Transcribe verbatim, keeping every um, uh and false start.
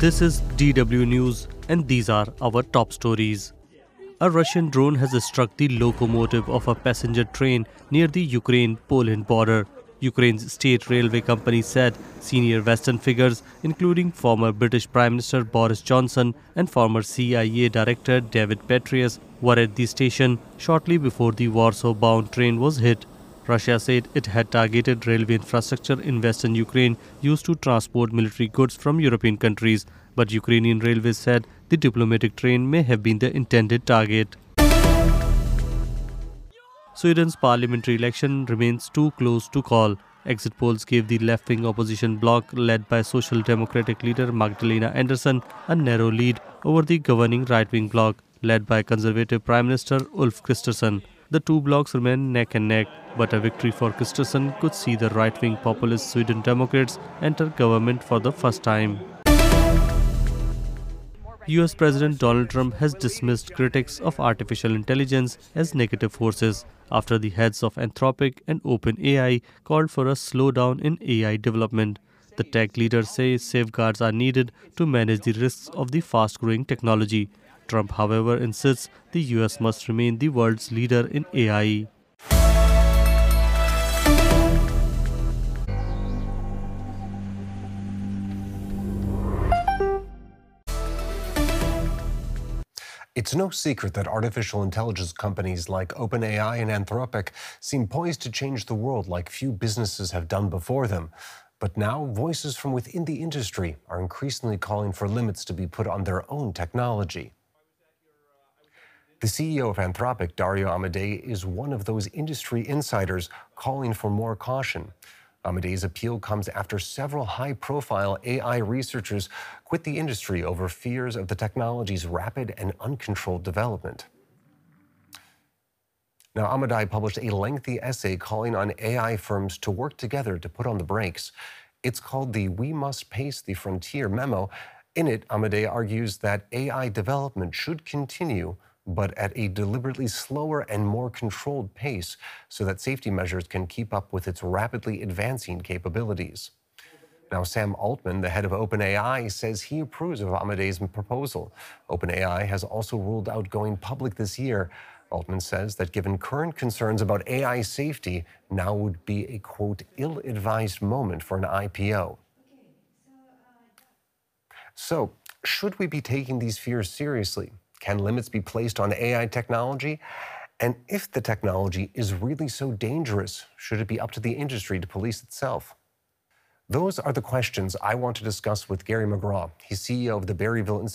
This is D W News, and these are our top stories. A Russian drone has struck the locomotive of a passenger train near the Ukraine-Poland border. Ukraine's state railway company said senior Western figures, including former British Prime Minister Boris Johnson and former C I A Director David Petraeus, were at the station shortly before the Warsaw-bound train was hit. Russia said it had targeted railway infrastructure in western Ukraine used to transport military goods from European countries, but Ukrainian railways said the diplomatic train may have been the intended target. Sweden's parliamentary election remains too close to call. Exit polls gave the left-wing opposition bloc led by Social Democratic leader Magdalena Andersson a narrow lead over the governing right-wing bloc led by Conservative Prime Minister Ulf Kristersson. The two blocs remain neck and neck, but a victory for Kristersson could see the right-wing populist Sweden Democrats enter government for the first time. U S President Donald Trump has dismissed critics of artificial intelligence as negative forces after the heads of Anthropic and OpenAI called for a slowdown in A I development. The tech leaders say safeguards are needed to manage the risks of the fast-growing technology. Trump, however, insists the U S must remain the world's leader in A I. It's no secret that artificial intelligence companies like OpenAI and Anthropic seem poised to change the world like few businesses have done before them. But now, voices from within the industry are increasingly calling for limits to be put on their own technology. The C E O of Anthropic, Dario Amodei, is one of those industry insiders calling for more caution. Amodei's appeal comes after several high-profile A I researchers quit the industry over fears of the technology's rapid and uncontrolled development. Now, Amodei published a lengthy essay calling on A I firms to work together to put on the brakes. It's called the We Must Pace the Frontier memo. In it, Amodei argues that A I development should continue, but at a deliberately slower and more controlled pace so that safety measures can keep up with its rapidly advancing capabilities. Now, Sam Altman, the head of OpenAI, says he approves of Amodei's proposal. OpenAI has also ruled out going public this year. Altman says that given current concerns about A I safety, now would be a, quote, ill-advised moment for an I P O. So, should we be taking these fears seriously? Can limits be placed on A I technology? And if the technology is really so dangerous, should it be up to the industry to police itself? Those are the questions I want to discuss with Gary McGraw. He's C E O of the Berryville Institute.